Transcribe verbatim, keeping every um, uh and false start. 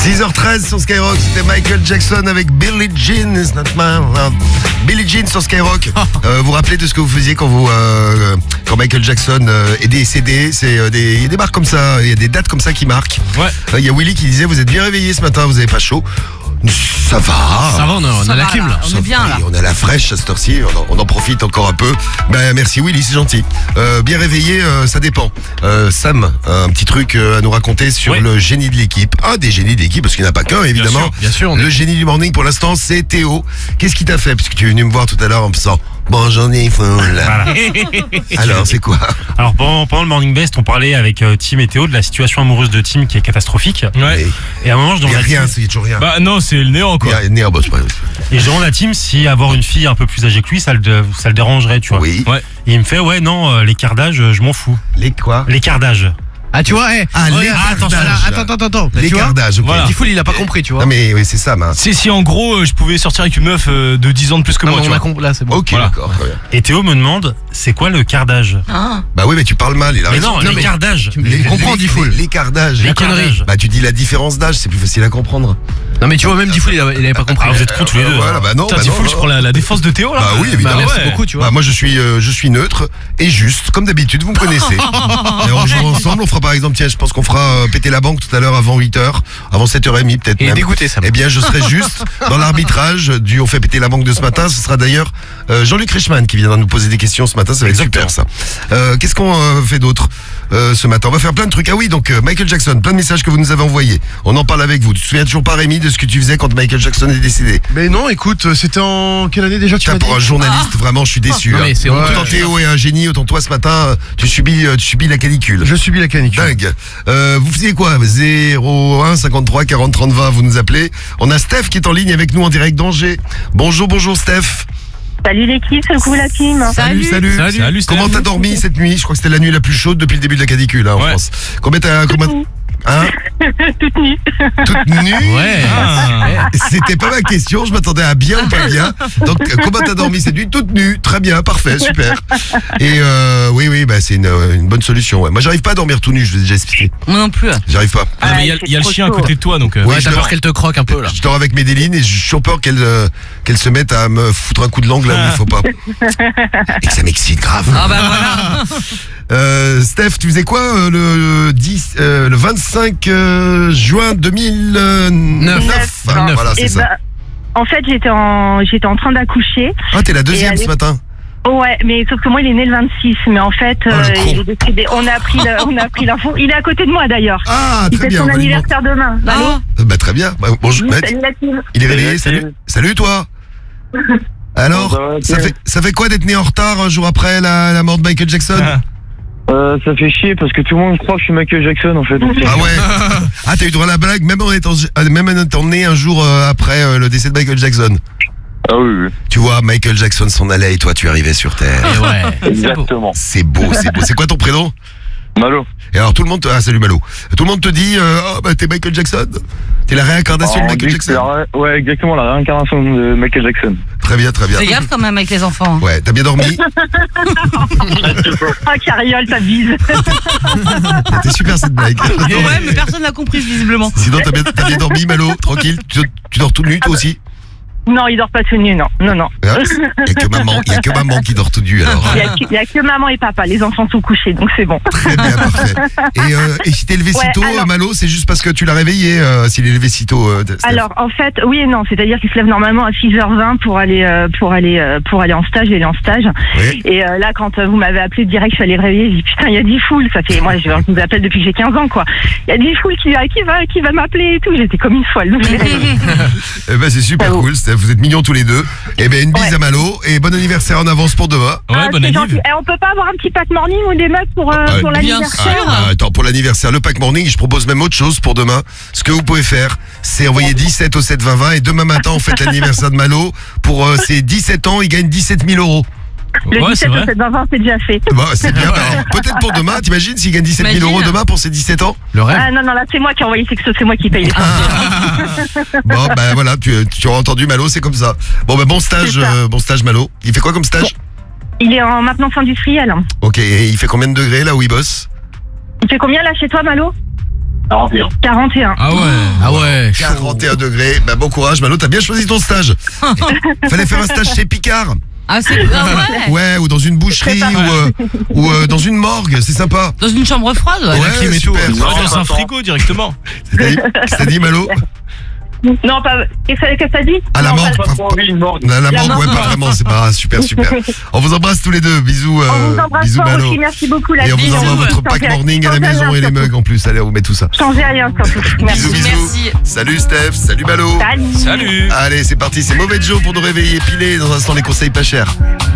six heures treize sur Skyrock, c'était Michael Jackson avec Billie Jean. It's not my world. Billie Jean sur Skyrock. Euh, vous vous rappelez de ce que vous faisiez quand vous euh, quand Michael Jackson euh, est décédé? C'est euh, des, il y a des marques comme ça, il y a des dates comme ça qui marquent. Ouais. Euh, Il y a Willy qui disait vous êtes bien réveillé ce matin, vous avez pas chaud? Ça va. Ça va, on a, on Ça a la va, clim là. On est bien là. On a la fraîche à cette heure-ci, on en, on en profite encore un peu. Ben, merci Willy, c'est gentil. Euh, bien réveillé, euh, ça dépend. Euh, Sam, un petit truc euh, à nous raconter sur Oui. le génie de l'équipe. Un des génies de l'équipe, parce qu'il n'y en a pas qu'un évidemment. Bien sûr, bien sûr, on est- Le génie du morning pour l'instant, c'est Théo. Qu'est-ce qui t'a fait? Parce que tu es venu me voir tout à l'heure en me disant bon, j'en ai faim là. Voilà. Alors, c'est quoi? Alors pendant, pendant le Morning Best, on parlait avec euh, Tim et Théo de la situation amoureuse de Tim qui est catastrophique. Ouais. Et à un moment, je Il n'y demande a à rien, Tim, il n'y a toujours rien. Bah non, c'est le néant Il y quoi. a né en boss, pas. et je demande à Tim si avoir une fille un peu plus âgée que lui, ça le, ça le dérangerait, tu vois. Oui. Ouais. Et il me fait ouais non, euh, l'écart d'âge, euh, je m'en fous. Les quoi? L'écart d'âge. Ah tu vois, eh. Ah, regarde, l'écart attention, d'âge. là, attends, attends, attends. Tu vois L'écart d'âge, ok. Voilà. Diffoul, il a pas compris, tu vois. Non mais oui, c'est ça, mince. Si, si en gros, euh, je pouvais sortir avec une meuf euh, de dix ans de plus que Non, moi, mais tu on a vois. compris, là c'est bon. Ok, Voilà. d'accord. très bien. Et Théo me demande c'est quoi le quart d'âge? Ah. Bah oui, mais tu parles mal, il a Mais raison. non, non, mais- l'écart d'âge. Tu me comprends, Diffoul. L'écart d'âge. Les conneries. Bah tu dis la différence d'âge, c'est plus facile à comprendre. Non mais tu vois même Diffoul il, a- il avait pas compris. Ah, vous êtes cons tous les deux. Voilà, bah non, Putain, bah Diffoul, non, je non. prends la, la défense de Théo là. Bah oui, évidemment. Bah, Merci ouais. beaucoup tu vois. Bah moi je suis euh, je suis neutre et juste comme d'habitude, vous me connaissez. Et on joue ensemble, on fera par exemple tiens, je pense qu'on fera euh, péter la banque tout à l'heure avant huit heures, avant sept heures trente peut-être Et même. dégoûté ça. Eh bien, je serai juste dans l'arbitrage du on fait péter la banque de ce matin. Ce sera d'ailleurs euh, Jean-Luc Reichmann qui viendra nous poser des questions ce matin. Ça va être super ça. Euh, Qu'est-ce qu'on euh, fait d'autre euh, ce matin? On va faire plein de trucs. Ah oui, donc euh, Michael Jackson, plein de messages que vous nous avez envoyés. On en parle avec vous. Tu te souviens toujours pas, Rémi, de ce que tu faisais quand Michael Jackson est décédé? Mais non, écoute, c'était en quelle année déjà tu Tiens, m'as pour un dit journaliste, vraiment, je suis déçu. Non, hein. mais c'est Ouais. Autant Théo est un génie, autant toi ce matin, euh, tu subis, euh, tu subis la canicule. Je subis la canicule. Dingue. Euh, vous faisiez quoi? zéro un cinquante-trois quarante trente vingt, vous nous appelez. On a Steph qui est en ligne avec nous en direct d'Angers. Bonjour, bonjour Steph. Salut l'équipe, c'est le coup la team. Salut, salut. Salut. Salut, Steph. Comment t'as dormi cette nuit? Je crois que c'était la nuit la plus chaude depuis le début de la canicule hein, en Ouais. France. Combien t'as... Combien... Hein? Toute nue. Toute nue? Ouais. Ah. C'était pas ma question, je m'attendais à bien ou pas bien. Donc, euh, comment t'as dormi cette nuit? Toute nue, très bien, parfait, super. Et euh, oui, oui, bah c'est une, une bonne solution. Ouais. Moi, j'arrive pas à dormir tout nu, je vous ai déjà expliqué. Moi non plus. J'arrive pas. Ah, mais il y a, il y a le c'est chien à trop côté de toi donc. euh, Oui, Ouais, je t'as dors. peur qu'elle te croque un peu là. Je dors avec Médéline et j'ai toujours peur qu'elle euh, qu'elle se mette à me foutre un coup de langue là où il faut pas. Et que ça m'excite grave. Ah bah voilà. Euh, Steph, tu faisais quoi euh, le dix, euh, le vingt-cinq euh, juin deux mille neuf? Ah, voilà, c'est Et ça. bah, en fait, j'étais en, j'étais en train d'accoucher. Ah, t'es la deuxième et ce allez- matin. Ouais, mais sauf que moi, il est né le vingt-six. Mais en fait, Oh, le euh, con. il est décédé. On a appris, le- on a appris l'info. Il est à côté de moi d'ailleurs. Ah, Il très fait bien. son Bah, dis donc. anniversaire demain. Allô Ah. Euh, Bah, très bien. Bah, bonjour. Oui, Bah, salut la team. il est réveillé. Salut. Salut toi. Alors, Ça va, ça bien. fait ça fait quoi d'être né en retard un jour après la, la mort de Michael Jackson? Euh, ça fait chier parce que tout le monde croit que je suis Michael Jackson en fait. Donc, Ah ouais. Ah, t'as eu droit à la blague même en étant euh, même en étant né un jour euh, après euh, le décès de Michael Jackson. ah oui, oui. Tu vois, Michael Jackson s'en allait et toi tu arrivais sur Terre. Et ouais. C'est beau. Exactement. C'est beau, c'est beau. C'est quoi ton prénom? Malo. Et alors tout le monde te... Ah salut Malo. Tout le monde te dit euh, oh bah t'es Michael Jackson. T'es la réincarnation Alors, de on Michael dit que c'est Jackson. la ré- Ouais, exactement, la réincarnation de Michael Jackson. Très bien, très bien. Fais gaffe quand même avec les enfants. Ouais, t'as bien dormi. Ah, Carriole, ça bise. C'était super cette blague. Ouais, mais personne n'a compris visiblement. Sinon t'as bien, t'as bien dormi Malo, tranquille. Tu, tu dors tout nu toi aussi. Non, il dort pas tout nu, non. Non, non. Il y a que maman, il y a que maman qui dort tout nu alors. Il y a que- il y a que maman et papa. Les enfants sont couchés, donc c'est bon. Très bien, parfait. Et, euh, et si t'es levé si Ouais, tôt, alors- Malo, c'est juste parce que tu l'as réveillé euh, s'il est levé si tôt. Euh, Steph. Alors, en fait, oui et non. C'est-à-dire qu'il se lève normalement à six heures vingt pour aller, euh, pour aller, euh, pour aller en stage. Il est en stage. Oui. Et euh, là, quand euh, vous m'avez appelé direct, je suis allée le réveiller. J'ai dit putain, il y a dix foules. Ça fait, moi, je je vous appelle depuis que j'ai quinze ans, quoi. Il y a dix foules qui, qui va, qui va m'appeler et tout. J'étais comme une folle. Donc, je l'ai réveillé. Eh ben c'est super Bravo. cool, Steph. Vous êtes mignons tous les deux. Eh ben une bise Ouais. à Malo et bon anniversaire en avance pour demain. Ouais, Ah, bonne c'est anniv. gentil. Eh, on peut pas avoir un petit pack morning ou des mugs pour, euh, Ouais. pour Bien l'anniversaire? sûr. Ah, attends, pour l'anniversaire, le pack morning, je propose même autre chose pour demain. Ce que vous pouvez faire, c'est envoyer dix-sept au sept vingt vingt et demain matin, on fête l'anniversaire de Malo. Pour euh, ses dix-sept ans, il gagne dix-sept mille euros. Le Ouais, c'est dix-sept au vrai. sept vingt vingt, c'est déjà fait. Bah, c'est bien. Bah, alors, peut-être pour demain, t'imagines s'il gagne dix-sept mille Imagine. euros demain pour ses dix-sept ans? Le rêve. Ah non, non, là, c'est moi qui ai envoyé le texto, c'est moi qui paye les frais. Bon, bah voilà, tu, tu auras entendu Malo, c'est comme ça. Bon, bah bon stage, C'est ça. euh, bon stage Malo. Il fait quoi comme stage? Il est en maintenance industrielle. Ok, et il fait combien de degrés là où il bosse? Il fait combien là chez toi, Malo? quarante et un. Ah ouais. Ah ouais. chaud. quarante et un degrés. Bah, bon courage, Malo, t'as bien choisi ton stage. Fallait faire un stage chez Picard. Ah, c'est ah ouais. Ouais, ou dans une boucherie, ou, euh, ou euh, dans une morgue, c'est sympa. Dans une chambre froide, ouais. Ouais, La clim et tout. super. Ouais, dans un frigo directement. C'est-à-dire- Qu'est-ce que t'as dit, Malo? Non, pas. Qu'est-ce que t'as dit? À la Non, morgue, pas- pas- pas- La, la La morgue, ouais, morgue. pas vraiment, c'est pas super, super. On vous embrasse tous les deux, bisous, euh, On vous embrasse bisous, fort Malo. aussi, merci beaucoup. La Et on vous bisous. envoie votre Changez- pack morning à la changez maison rien et les surtout. mugs en plus. Allez, on vous met tout ça. Changez rien surtout. Merci. Bisous, bisous. Merci. Salut Steph, salut Malo. Salut. Salut. Allez, c'est parti, c'est Mauvais Joe pour nous réveiller pilés. Dans un instant, les conseils pas chers.